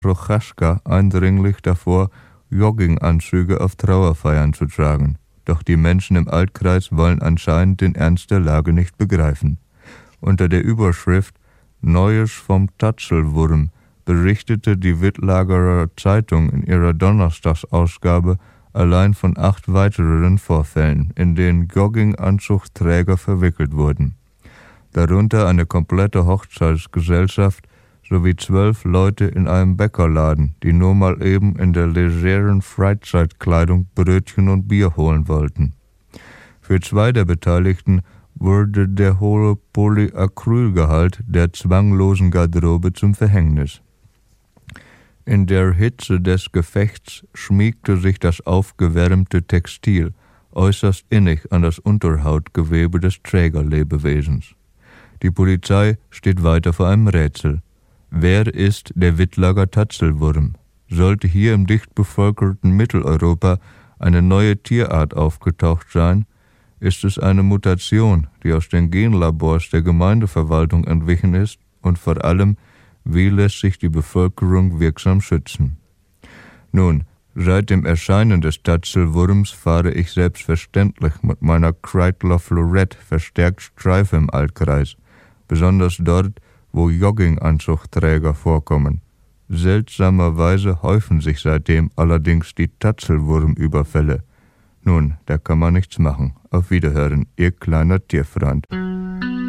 Prochaska eindringlich davor, Jogginganzüge auf Trauerfeiern zu tragen. Doch die Menschen im Altkreis wollen anscheinend den Ernst der Lage nicht begreifen. Unter der Überschrift »Neues vom Tatzelwurm« berichtete die Wittlagerer Zeitung in ihrer Donnerstagsausgabe allein von 8 weiteren Vorfällen, in denen Jogginganzugträger verwickelt wurden. Darunter eine komplette Hochzeitsgesellschaft sowie 12 Leute in einem Bäckerladen, die nur mal eben in der legeren Freizeitkleidung Brötchen und Bier holen wollten. Für 2 der Beteiligten wurde der hohe Polyacrylgehalt der zwanglosen Garderobe zum Verhängnis. In der Hitze des Gefechts schmiegte sich das aufgewärmte Textil äußerst innig an das Unterhautgewebe des Trägerlebewesens. Die Polizei steht weiter vor einem Rätsel. Wer ist der Wittlager Tatzelwurm? Sollte hier im dicht bevölkerten Mitteleuropa eine neue Tierart aufgetaucht sein, ist es eine Mutation, die aus den Genlabors der Gemeindeverwaltung entwichen ist, und vor allem, wie lässt sich die Bevölkerung wirksam schützen? Nun, seit dem Erscheinen des Tatzelwurms fahre ich selbstverständlich mit meiner Kreidler Florette verstärkt Streife im Altkreis, besonders dort, wo Jogginganzugträger vorkommen. Seltsamerweise häufen sich seitdem allerdings die Tatzelwurmüberfälle. Nun, da kann man nichts machen. Auf Wiederhören, Ihr kleiner Tierfreund.